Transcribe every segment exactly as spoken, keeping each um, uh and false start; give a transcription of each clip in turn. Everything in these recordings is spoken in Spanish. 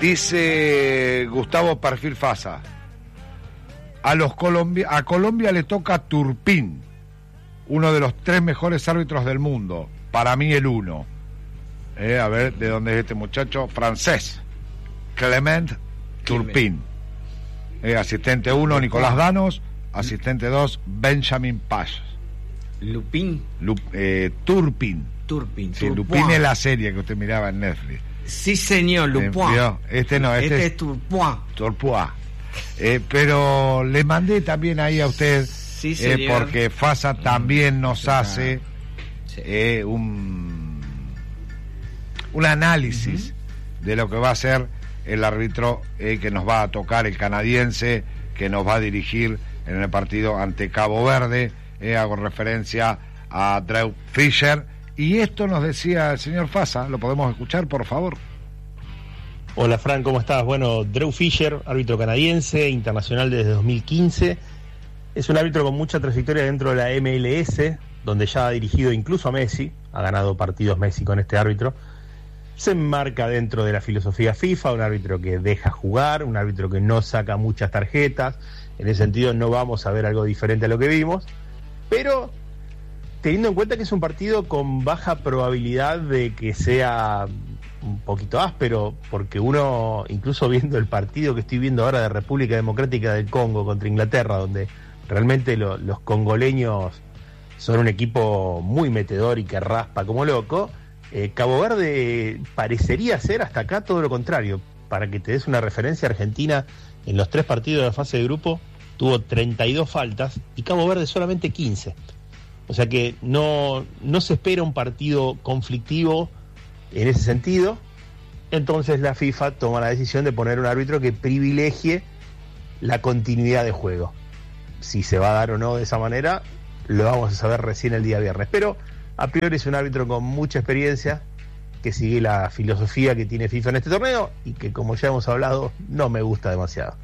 Dice Gustavo Perfil Fasa, a los Colombia, a Colombia le toca Turpin, uno de los tres mejores árbitros del mundo, para mí el uno. Eh, a ver, ¿de dónde es este muchacho? Francés, Clement Turpin. Eh, asistente uno, Nicolás Danos. Asistente dos, Benjamin Page. Lupin. Lup, eh, Turpin. Turpin. Sí, Lupin es la serie que usted miraba en Netflix. Sí, señor, Lupin. Eh, este no, este, este es es Turpin. Turpin. Eh, pero le mandé también ahí a usted, sí, eh, porque Fasa también nos hace sí. eh, un, un análisis uh-huh. de lo que va a ser el árbitro eh, que nos va a tocar, el canadiense, que nos va a dirigir en el partido ante Cabo Verde. Eh, hago referencia a Drew Fisher. Y esto nos decía el señor Fasa, ¿lo podemos escuchar, por favor? Hola, Fran, ¿cómo estás? Bueno, Drew Fisher, árbitro canadiense, internacional desde dos mil quince. Es un árbitro con mucha trayectoria dentro de la M L S, donde ya ha dirigido incluso a Messi. Ha ganado partidos Messi con este árbitro. Se enmarca dentro de la filosofía FIFA, un árbitro que deja jugar, un árbitro que no saca muchas tarjetas. En ese sentido no vamos a ver algo diferente a lo que vimos, pero teniendo en cuenta que es un partido con baja probabilidad de que sea un poquito áspero, porque uno, incluso viendo el partido que estoy viendo ahora de República Democrática del Congo contra Inglaterra, donde realmente lo, los congoleños son un equipo muy metedor y que raspa como loco, eh, Cabo Verde parecería ser hasta acá todo lo contrario. Para que te des una referencia, Argentina en los tres partidos de la fase de grupo tuvo treinta y dos faltas y Cabo Verde solamente quince. O sea que no, no se espera un partido conflictivo en ese sentido. Entonces la FIFA toma la decisión de poner un árbitro que privilegie la continuidad de juego. Si se va a dar o no de esa manera, lo vamos a saber recién el día viernes. Pero a priori es un árbitro con mucha experiencia, que sigue la filosofía que tiene FIFA en este torneo y que, como ya hemos hablado, no me gusta demasiado.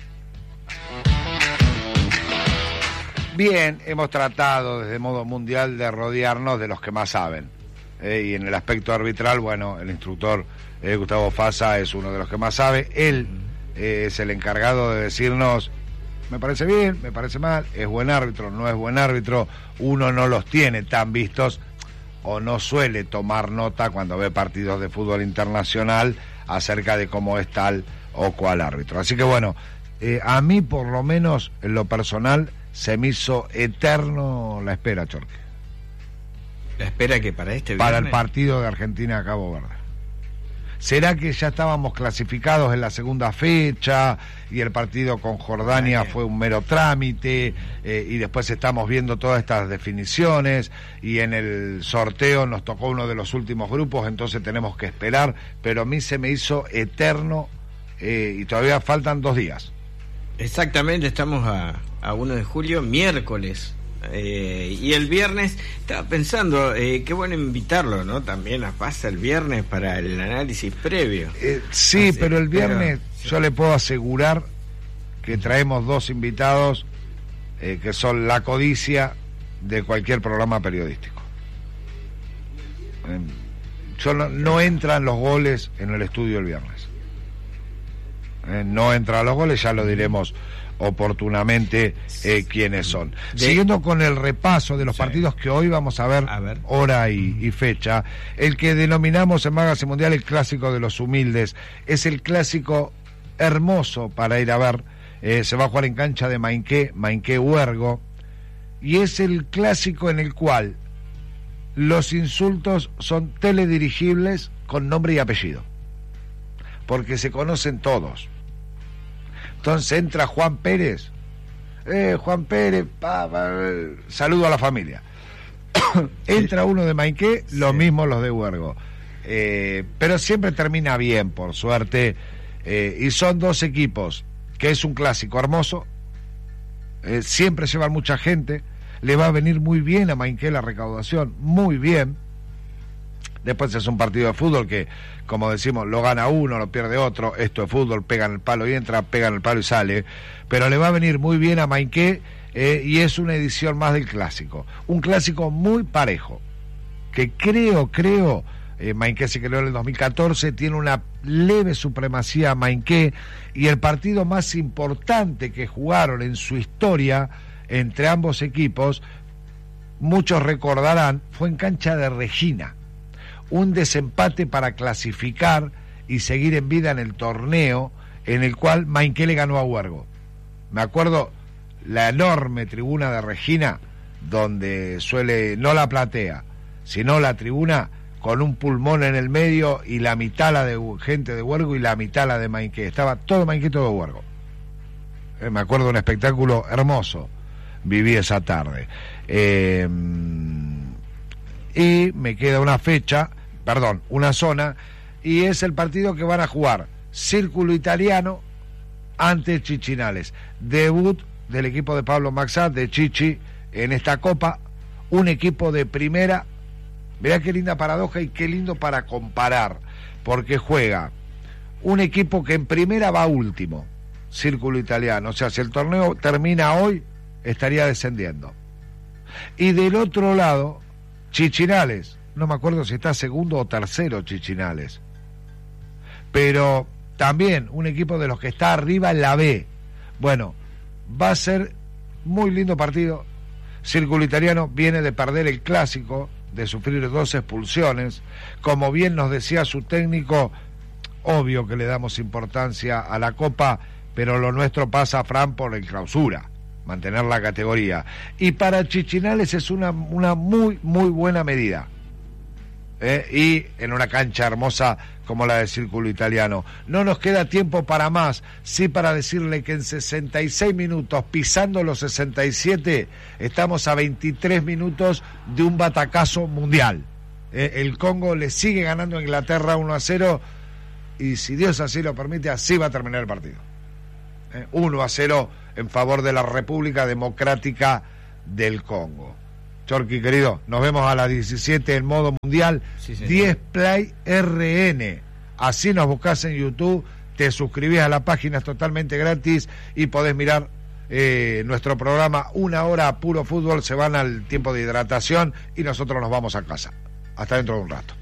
Bien, hemos tratado desde modo mundial de rodearnos de los que más saben. Eh, y en el aspecto arbitral, bueno, el instructor eh, Gustavo Fasa es uno de los que más sabe. Él eh, es el encargado de decirnos, me parece bien, me parece mal, es buen árbitro, no es buen árbitro. Uno no los tiene tan vistos o no suele tomar nota cuando ve partidos de fútbol internacional acerca de cómo es tal o cual árbitro. Así que bueno, eh, a mí por lo menos en lo personal se me hizo eterno la espera, Chorque. ¿La espera que para este viernes? Para el partido de Argentina a Cabo Verde. ¿Será que ya estábamos clasificados en la segunda fecha y el partido con Jordania fue un mero trámite eh, y después estamos viendo todas estas definiciones y en el sorteo nos tocó uno de los últimos grupos, entonces tenemos que esperar? Pero a mí se me hizo eterno eh, y todavía faltan dos días. Exactamente, estamos a, a uno de julio, miércoles. Eh, y el viernes estaba pensando, eh, qué bueno invitarlo, ¿no? También a Fasa el viernes para el análisis previo. Eh, sí, Así, pero el viernes pero, yo sí. le puedo asegurar que traemos dos invitados eh, que son la codicia de cualquier programa periodístico. Eh, yo no, no entran los goles en el estudio el viernes. Eh, no entran los goles, ya lo diremos oportunamente eh, quiénes son. De... Siguiendo con el repaso de los sí. partidos que hoy vamos a ver, a ver. hora y, y fecha, el que denominamos en Magazine Mundial el clásico de los humildes, es el clásico hermoso para ir a ver, eh, se va a jugar en cancha de Mainqué, Mainqué Huergo, y es el clásico en el cual los insultos son teledirigibles con nombre y apellido, porque se conocen todos. Entonces entra Juan Pérez, eh, Juan Pérez, pa, pa, saludo a la familia. Entra uno de Mainqué, lo sí. mismo los de Huergo. Eh, pero siempre termina bien, por suerte. Eh, y son dos equipos, que es un clásico hermoso. Eh, siempre llevan mucha gente. Le va a venir muy bien a Mainqué la recaudación, muy bien. Después es un partido de fútbol que, como decimos, lo gana uno, lo pierde otro. Esto es fútbol, pegan el palo y entra, pegan el palo y sale. Pero le va a venir muy bien a Mainqué eh, y es una edición más del clásico. Un clásico muy parejo, que creo, creo, eh, Mainqué se creó en el dos mil catorce, tiene una leve supremacía Mainqué, y el partido más importante que jugaron en su historia entre ambos equipos, muchos recordarán, fue en cancha de Regina, un desempate para clasificar y seguir en vida en el torneo, en el cual Mainqué le ganó a Huergo. Me acuerdo la enorme tribuna de Regina, donde suele, no la platea, sino la tribuna con un pulmón en el medio y la mitad la de gente de Huergo y la mitad la de Mainqué. Estaba todo Mainqué, todo Huergo. Eh, me acuerdo de un espectáculo hermoso, viví esa tarde. Eh, y me queda una fecha, perdón, una zona, y es el partido que van a jugar Círculo Italiano ante Chichinales. Debut del equipo de Pablo Maxat, de Chichi, en esta Copa, un equipo de primera. Mirá qué linda paradoja y qué lindo para comparar, porque juega un equipo que en primera va último, Círculo Italiano, o sea, si el torneo termina hoy, estaría descendiendo. Y del otro lado, Chichinales, no me acuerdo si está segundo o tercero Chichinales, pero también un equipo de los que está arriba en la B. Bueno, va a ser muy lindo partido. Círculo Italiano viene de perder el clásico, de sufrir dos expulsiones. Como bien nos decía su técnico, obvio que le damos importancia a la Copa, pero lo nuestro pasa, Fran, por el clausura, mantener la categoría. Y para Chichinales es una, una muy, muy buena medida. ¿Eh? Y en una cancha hermosa como la de Círculo Italiano. No nos queda tiempo para más, sí para decirle que en sesenta y seis minutos, pisando los sesenta y siete, estamos a veintitrés minutos de un batacazo mundial. ¿Eh? El Congo le sigue ganando a Inglaterra uno a cero, y si Dios así lo permite, así va a terminar el partido. ¿Eh? uno a cero en favor de la República Democrática del Congo. Chorqui, querido, nos vemos a las diecisiete en modo mundial, sí, diez Play R N. Así nos buscás en YouTube, te suscribís a la página, es totalmente gratis, y podés mirar eh, nuestro programa una hora a puro fútbol, se van al tiempo de hidratación y nosotros nos vamos a casa. Hasta dentro de un rato.